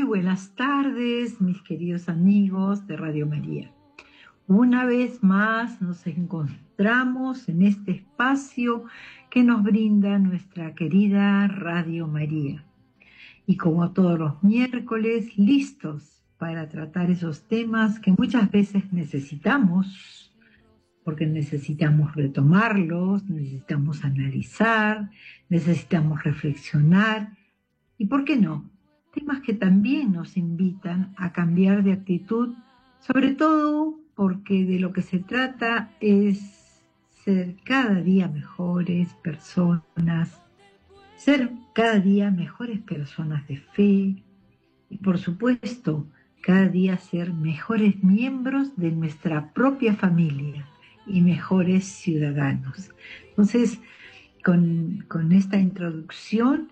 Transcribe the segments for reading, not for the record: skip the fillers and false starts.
buenas tardes, mis queridos amigos de Radio María. Una vez más nos encontramos en este espacio que nos brinda nuestra querida Radio María. Y como todos los miércoles, listos para tratar esos temas que muchas veces necesitamos, porque necesitamos retomarlos, necesitamos analizar, necesitamos reflexionar y, ¿por qué no?, temas que también nos invitan a cambiar de actitud, sobre todo porque de lo que se trata es ser cada día mejores personas, ser cada día mejores personas de fe y, por supuesto, cada día ser mejores miembros de nuestra propia familia y mejores ciudadanos. Entonces, con esta introducción,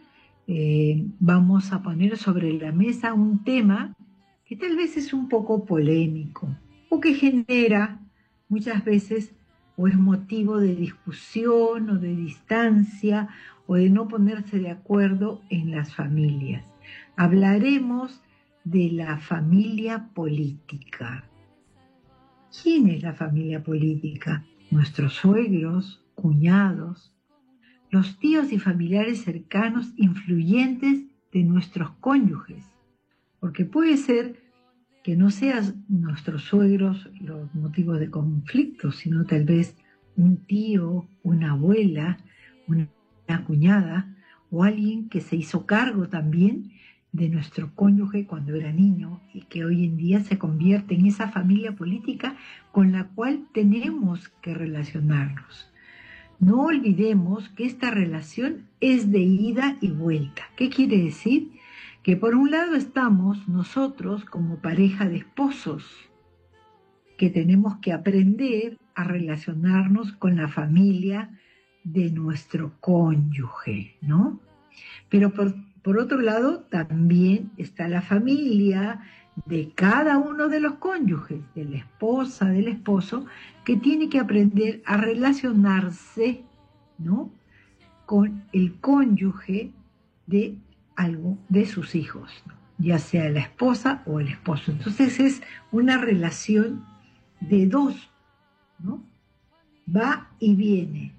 vamos a poner sobre la mesa un tema que tal vez es un poco polémico o que genera muchas veces o es motivo de discusión o de distancia o de no ponerse de acuerdo en las familias. Hablaremos de la familia política. ¿Quién es la familia política? Nuestros suegros, cuñados, los tíos y familiares cercanos influyentes de nuestros cónyuges, porque puede ser que no sean nuestros suegros los motivos de conflicto, sino tal vez un tío, una abuela, una cuñada o alguien que se hizo cargo también de nuestro cónyuge cuando era niño y que hoy en día se convierte en esa familia política con la cual tenemos que relacionarnos. No olvidemos que esta relación es de ida y vuelta. ¿Qué quiere decir? Que por un lado estamos nosotros como pareja de esposos, que tenemos que aprender a relacionarnos con la familia de nuestro cónyuge, ¿no? Pero por otro lado también está la familia de cada uno de los cónyuges, de la esposa, del esposo, que tiene que aprender a relacionarse, ¿no?, con el cónyuge de algo de sus hijos, ¿no?, ya sea la esposa o el esposo. Entonces es una relación de dos, ¿no? Va y viene.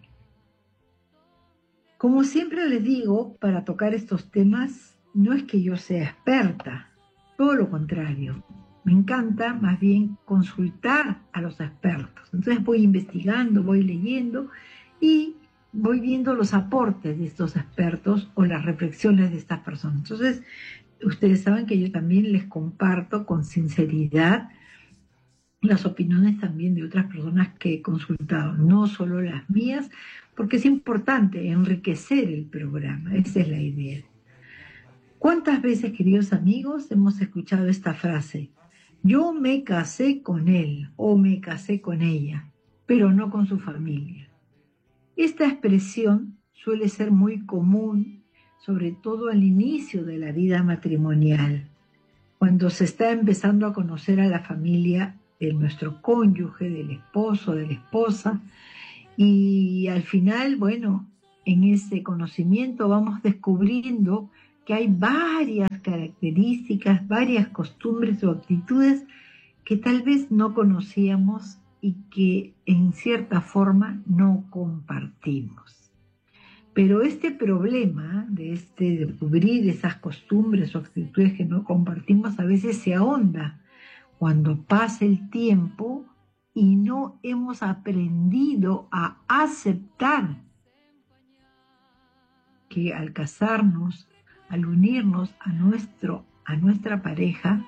Como siempre les digo, para tocar estos temas, no es que yo sea experta, todo lo contrario. Me encanta más bien consultar a los expertos. Entonces voy investigando, voy leyendo y voy viendo los aportes de estos expertos o las reflexiones de estas personas. Entonces, ustedes saben que yo también les comparto con sinceridad las opiniones también de otras personas que he consultado, no solo las mías, porque es importante enriquecer el programa, esa es la idea. ¿Cuántas veces, queridos amigos, hemos escuchado esta frase? Yo me casé con él o me casé con ella, pero no con su familia. Esta expresión suele ser muy común, sobre todo al inicio de la vida matrimonial, cuando se está empezando a conocer a la familia de nuestro cónyuge, del esposo, de la esposa, y al final, bueno, en ese conocimiento vamos descubriendo que hay varias características, varias costumbres o actitudes que tal vez no conocíamos y que en cierta forma no compartimos. Pero este problema de descubrir esas costumbres o actitudes que no compartimos a veces se ahonda cuando pasa el tiempo y no hemos aprendido a aceptar que al casarnos, al unirnos a nuestra pareja,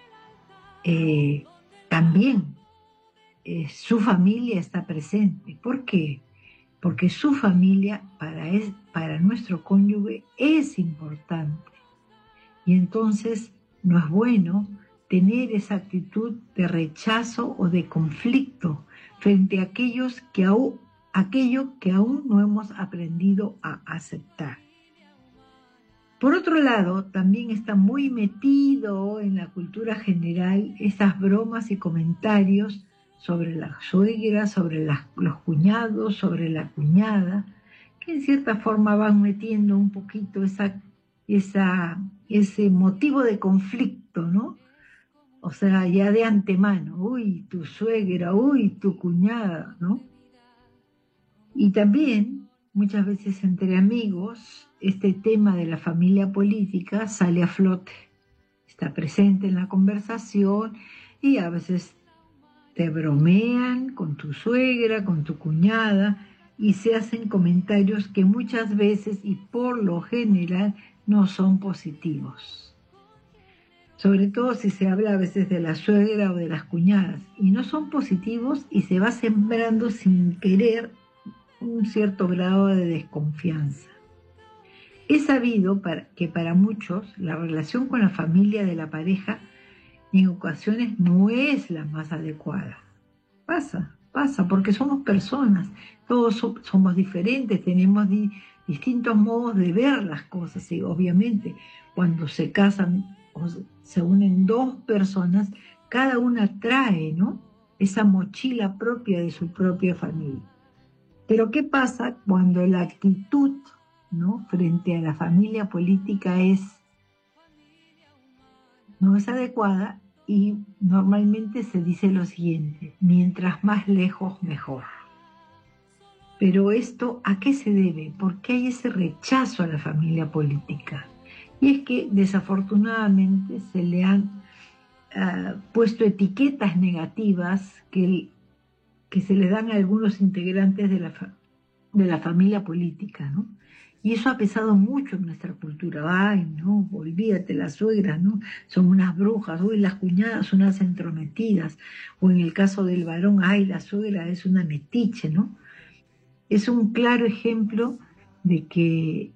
también su familia está presente. ¿Por qué? Porque su familia para nuestro cónyuge es importante. Y entonces no es bueno tener esa actitud de rechazo o de conflicto frente a aquello que aún no hemos aprendido a aceptar. Por otro lado, también está muy metido en la cultura general esas bromas y comentarios sobre la suegra, sobre los cuñados, sobre la cuñada, que en cierta forma van metiendo un poquito esa ese motivo de conflicto, ¿no? O sea, ya de antemano, uy, tu suegra, uy, tu cuñada, ¿no? Y también, muchas veces entre amigos, este tema de la familia política sale a flote, está presente en la conversación y a veces te bromean con tu suegra, con tu cuñada y se hacen comentarios que muchas veces y por lo general no son positivos. Sobre todo si se habla a veces de la suegra o de las cuñadas y no son positivos y se va sembrando sin querer un cierto grado de desconfianza. Es sabido que para muchos la relación con la familia de la pareja en ocasiones no es la más adecuada. Pasa, porque somos personas, todos somos diferentes, tenemos distintos modos de ver las cosas y obviamente cuando se casan o se unen dos personas, cada una trae, ¿no? Esa mochila propia de su propia familia. Pero ¿qué pasa cuando la actitud, ¿no?, frente a la familia política no es adecuada? Y normalmente se dice lo siguiente: mientras más lejos, mejor. Pero esto, ¿a qué se debe? ¿Por qué hay ese rechazo a la familia política? Y es que desafortunadamente se le han puesto etiquetas negativas que se le dan a algunos integrantes de la familia política, ¿no? Y eso ha pesado mucho en nuestra cultura. Ay, no, olvídate, las suegras, ¿no? Son unas brujas, uy, las cuñadas son unas entrometidas. O en el caso del varón, ay, la suegra es una metiche, ¿no? Es un claro ejemplo de que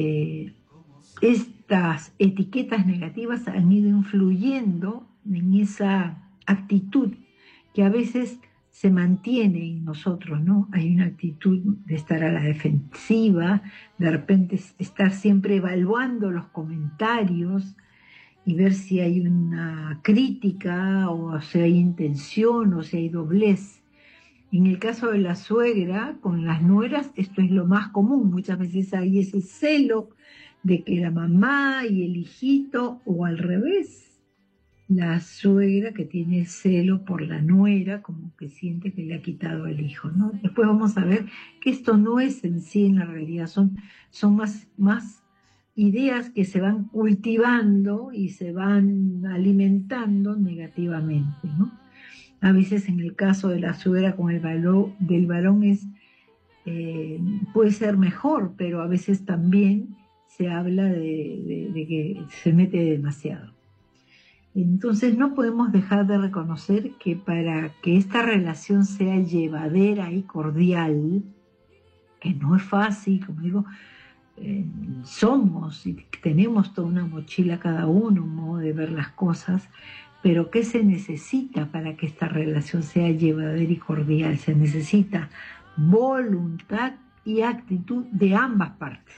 estas etiquetas negativas han ido influyendo en esa actitud que a veces se mantiene en nosotros, ¿no? Hay una actitud de estar a la defensiva, de repente estar siempre evaluando los comentarios y ver si hay una crítica o si hay intención o si hay doblez. En el caso de la suegra, con las nueras, esto es lo más común. Muchas veces hay ese celo de que la mamá y el hijito, o al revés, la suegra que tiene celo por la nuera, como que siente que le ha quitado el hijo, ¿no? Después vamos a ver que esto no es en sí en la realidad, son más ideas que se van cultivando y se van alimentando negativamente, ¿no? A veces en el caso de la suegra con del varón puede ser mejor, pero a veces también se habla de que se mete demasiado. Entonces no podemos dejar de reconocer que para que esta relación sea llevadera y cordial, que no es fácil, como digo, somos y tenemos toda una mochila cada uno, un modo de ver las cosas, pero ¿qué se necesita para que esta relación sea llevadera y cordial? Se necesita voluntad y actitud de ambas partes,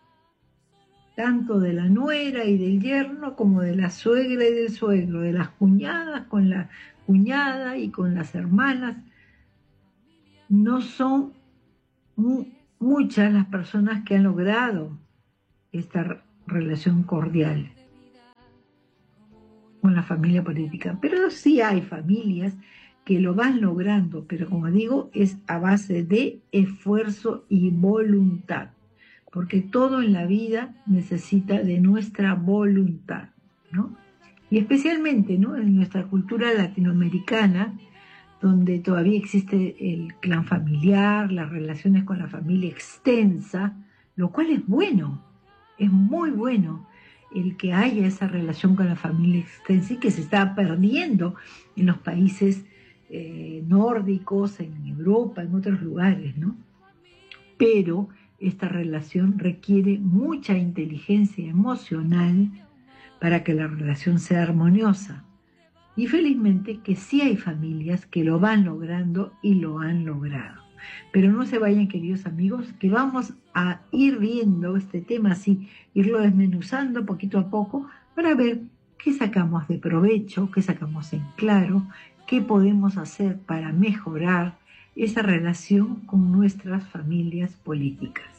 tanto de la nuera y del yerno como de la suegra y del suegro, de las cuñadas con la cuñada y con las hermanas. No son muchas las personas que han logrado esta relación cordial con la familia política, pero sí hay familias que lo van logrando, pero como digo, es a base de esfuerzo y voluntad, porque todo en la vida necesita de nuestra voluntad, ¿no? Y especialmente, ¿no?, en nuestra cultura latinoamericana, donde todavía existe el clan familiar, las relaciones con la familia extensa, lo cual es bueno, es muy bueno el que haya esa relación con la familia extensa y que se está perdiendo en los países nórdicos, en Europa, en otros lugares, ¿no? Pero esta relación requiere mucha inteligencia emocional para que la relación sea armoniosa. Y felizmente que sí hay familias que lo van logrando y lo han logrado. Pero no se vayan, queridos amigos, que vamos a ir viendo este tema así, irlo desmenuzando poquito a poco para ver qué sacamos de provecho, qué sacamos en claro, qué podemos hacer para mejorar esa relación con nuestras familias políticas.